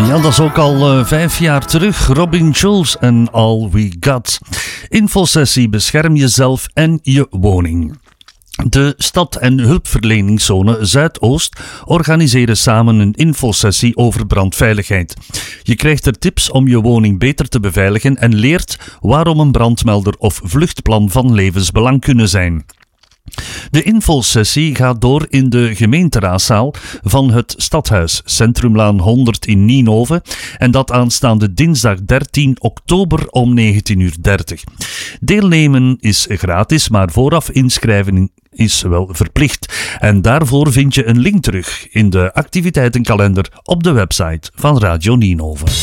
Ja, dat is ook al 5 jaar terug. Robin Schulz en All We Got. Infosessie: bescherm jezelf en je woning. De Stad- en Hulpverleningszone Zuidoost organiseren samen een infosessie over brandveiligheid. Je krijgt er tips om je woning beter te beveiligen en leert waarom een brandmelder of vluchtplan van levensbelang kunnen zijn. De infosessie gaat door in de gemeenteraadzaal van het Stadhuis, Centrumlaan 100 in Nienhoven, en dat aanstaande dinsdag 13 oktober om 19:30 uur. Deelnemen is gratis, maar vooraf inschrijven is wel verplicht. En daarvoor vind je een link terug in de activiteitenkalender op de website van Radio Nienhoven.